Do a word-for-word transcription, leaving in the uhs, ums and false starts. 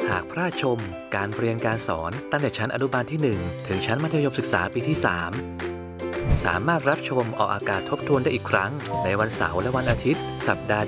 หากพลาดชมการเรียนการสอนตั้งแต่ชั้นอนุบาลที่หนึ่งถึงชั้นมัธยมศึกษาปีที่สามสามารถรับชมออกอากาศทบทวนได้อีกครั้งในวันเสาร์และวันอาทิตย์สัปดาห์